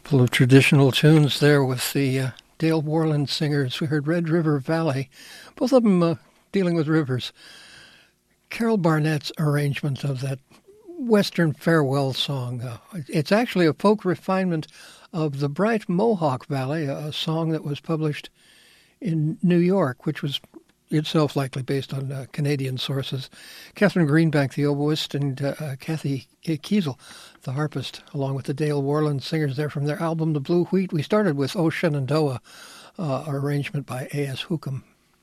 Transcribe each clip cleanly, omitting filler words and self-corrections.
Full of traditional tunes there with the Dale Worland Singers. We heard Red River Valley, both of them dealing with rivers. Carol Barnett's arrangement of that Western farewell song. It's actually a folk refinement of the Bright Mohawk Valley, a song that was published in New York, which was itself likely based on Canadian sources. Catherine Greenbank, the oboist, and Kathy Kiesel, the harpist, along with the Dale Worland Singers there from their album The Blue Wheat. We started with O Shenandoah, arrangement by A.S. Hookham.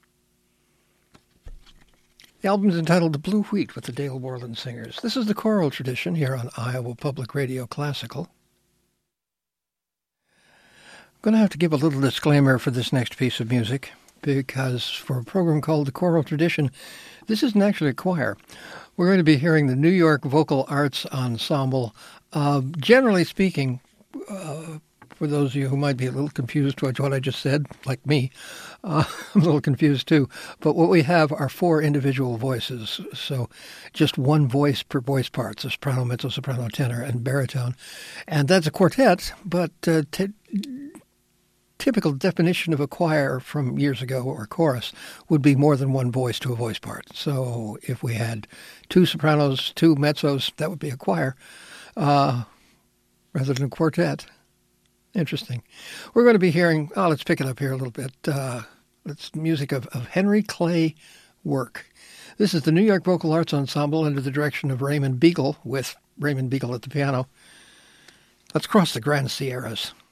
The album's entitled The Blue Wheat with the Dale Worland Singers. This is the choral tradition here on Iowa Public Radio Classical. I'm going to have to give a little disclaimer for this next piece of music, because for a program called The Choral Tradition, this isn't actually a choir. We're going to be hearing the New York Vocal Arts Ensemble. Generally speaking, for those of you who might be a little confused with what I just said, like me, I'm a little confused too. But what we have are 4 individual voices, so just one voice per voice part, so soprano, mezzo-soprano, tenor, and baritone. And that's a quartet, but typical definition of a choir from years ago, or chorus, would be more than one voice to a voice part. So if we had 2 sopranos, 2 mezzos, that would be a choir, rather than a quartet. Interesting. We're going to be hearing, let's pick it up here a little bit. It's music of Henry Clay Work. This is the New York Vocal Arts Ensemble under the direction of Raymond Beagle, with Raymond Beagle at the piano. Let's cross the Grand Sierras.